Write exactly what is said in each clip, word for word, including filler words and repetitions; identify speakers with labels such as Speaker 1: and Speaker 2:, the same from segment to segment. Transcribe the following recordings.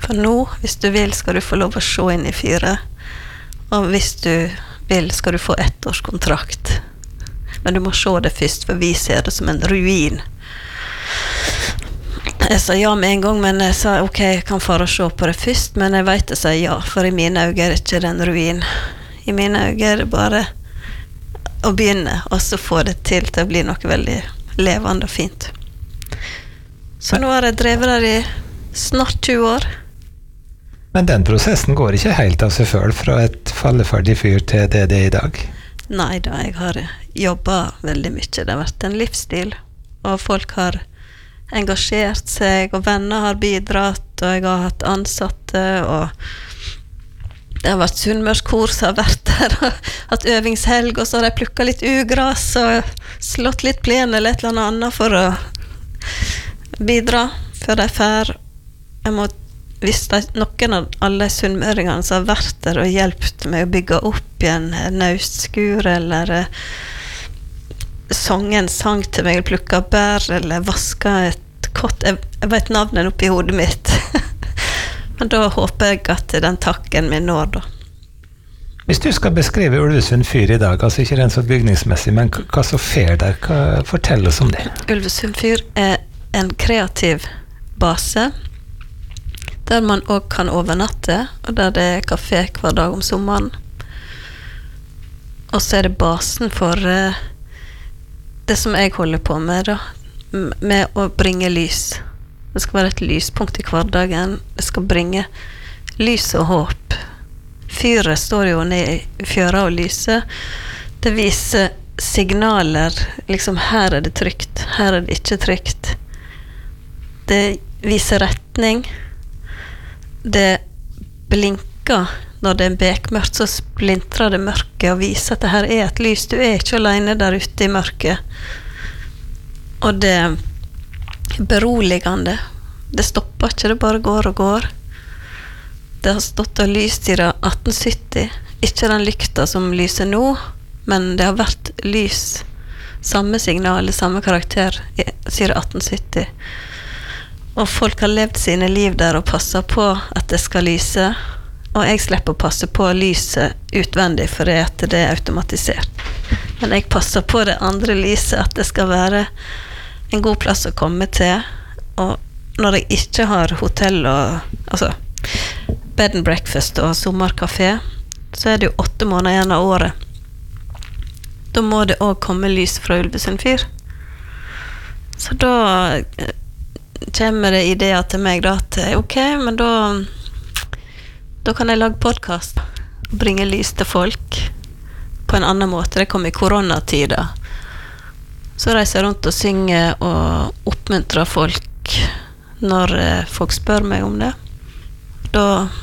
Speaker 1: For nå, hvis du vil, skal du få lov å se inn i fyret. Og hvis du vil, skal du få ett års kontrakt. Men du må se det først, for vi ser det som en ruin. Jeg sa ja med en gang, men jeg sa ok, jeg kan fare og se på det først, men jeg vet jeg sa ja, for i mine øyne er det ikke en ruin. I mine øyne er det bare å begynne, og så få det til til å bli noe veldig levende og fint. Så nå har jeg drevet der i snart tjue år.
Speaker 2: Men den prosessen går ikke helt av seg selv fra et falleferdig fyr til det det er i dag?
Speaker 1: Nei da, jeg har jobbet veldig mye. Det har vært en livsstil, og folk har engasjert seg, og venner har bidratt, og jeg har hatt ansatte, og det har vært Sunnmørskor som har vært der, og hatt øvingshelg, og så har jeg plukket litt ugras, og slått litt plen eller et eller annet for å bidra før de er fær. Jeg må hvis de, noen av alle sunnmøringene som har vært der og hjulpet meg å bygge opp igjen naustskur, eller eh, sangen sang til meg, plukket bær, eller vasket et kott. Jeg, jeg vet navnet oppi hodet mitt. Men da håper jeg at den takken min når da.
Speaker 2: Hvis du skal beskrive Ulvesund fyr i dag, altså ikke rent så bygningsmessig, men hva så fer der? Hva, fortell oss om det.
Speaker 1: Ulvesund fyr er en kreativ base, der man også kan overnatte, og der det er kafé hver dag om sommeren. Og så er det basen for uh, det som jeg holder på med, da, med å bringe lys. Det skal være et lyspunkt i hverdagen. Det skal bringe lys og håp. Fyret står jo ned i fjøra og lyser. Det viser signaler, liksom her er det trygt, her er det ikke trygt. Det viser retning. Det blinker når det er bekmørkt, så splintrer det mørket og viser at det her er et lys. Du er ikke alene der ute i mørket. Og det er beroligende. Det stopper ikke, det bare går og går. Det har stått og lyst siden atten sytti. Ikke den lykta som lyser nå, men det har vært lys, samme signal, samme karakter siden atten sytti. Og folk har levd sine liv der og passet på at det skal lyse, og jeg slipper å passe på lyset utvendig, for det, at det er automatisert. Men jeg passer på det andre lyset, at det skal være en god plass å komme til, og når jeg ikke har hotell og, altså, bed and breakfast og sommerkafé, så er det jo åtte måneder igjen av året. Da må det også komme lys fra Ulvesund fyr. Så da kommer det ideer til meg da, at ok, men da da kan jeg lage podcast og bringe lys til folk på en annen måte. Det kom i koronatida. Så reiser jeg rundt og synger og oppmuntrer folk når folk spør meg om det. Da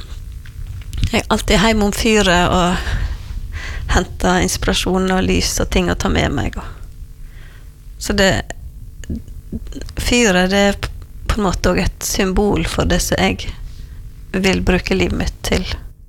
Speaker 1: er jeg alltid hjemme om fyret og henter inspirasjon og lys og ting å ta med meg. Så det fyret, det er på en måte også et symbol for det som jeg vil bruke livet mitt til.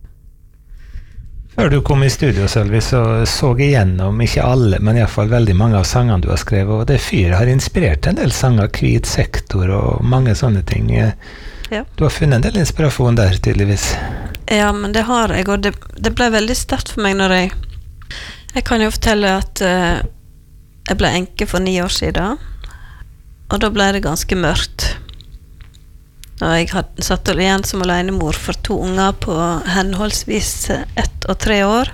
Speaker 2: Før du kom i studio, Sølvi, så så jeg igjennom, ikke alle, men i hvert fall veldig mange av sangene du har skrevet, og det fyret har inspirert en del sanger, Hvit sektor og mange sånne ting. Ja. Du har funnet en del inspirasjon der, tydeligvis.
Speaker 1: Ja, men det har jeg, og det, det ble veldig sterkt for meg når jeg jeg kan jo fortelle at uh, jeg ble enke for ni år siden, og da ble det ganske mørkt. Og jeg hadde satt igjen som alenemor for to unger på henholdsvis ett og tre år.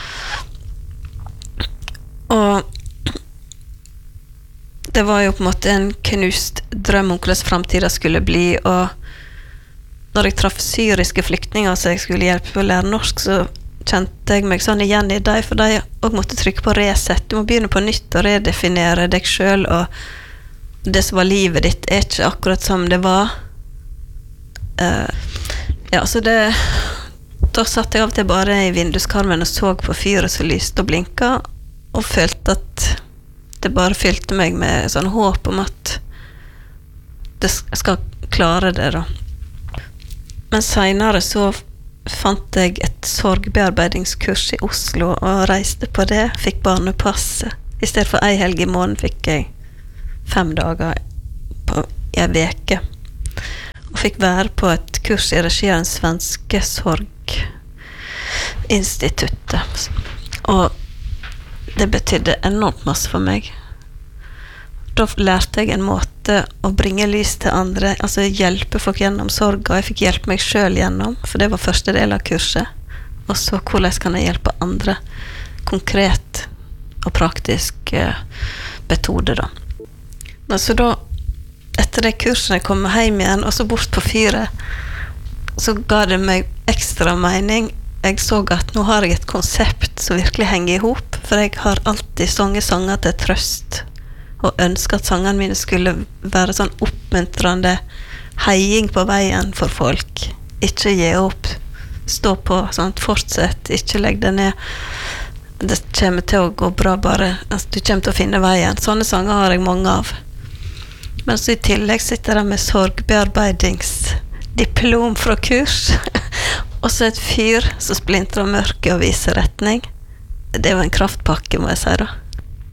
Speaker 1: Og det var jo på en måte en knust drøm om hvordan fremtiden skulle bli, og når jeg traff syriske flyktninger så jeg skulle hjelpe å lære norsk, så kjente jeg meg sånn igjen i deg, for de også måtte trykke på reset. Du må begynne på nytt og redefinere deg selv, og det som var livet ditt er ikke akkurat som det var. Uh, ja, så det da satt jeg av og til bare i vinduskarmen og så på fyret som lyste og blinket, og følte at det bare fylte meg med sånn håp om at det skal klare det da. Men senere så fant jeg et sorgbearbeidingskurs i Oslo og reiste på det, fikk barnepass. I stedet for ei helg i måneden fikk jeg fem dager på en veke. Og fikk være på et kurs i regi av den svenske sorginstituttet. Og det betydde enormt masse for meg. Da lærte jeg en måte å bringe lys til andre, altså hjelpe folk gjennom sorg, og jeg fikk hjelpe meg selv gjennom, for det var første del av kurset. Og så hvordan kan jeg hjelpe andre konkret og praktisk eh, metode da. Men så da, etter det kurset jeg kom hjem igjen, og så bort på fyret, så ga det meg ekstra mening. Jeg så at nå har jeg et konsept som virkelig henger ihop, for jeg har alltid sunget sanger til trøst, og ønsket at sangene mine skulle være sånn oppmuntrende heiing på veien for folk. Ikke gi opp, stå på, sånn, fortsett, ikke legg det ned. Det kommer til å gå bra bare, altså, du kommer til å finne veien. Sånne sanger har jeg mange av. Men så i tillegg sitter jeg med sorgbearbeidingsdiplom fra kurs, og så et fyr som splintrer mørket og viser retning. Det var en kraftpakke, må jeg si da.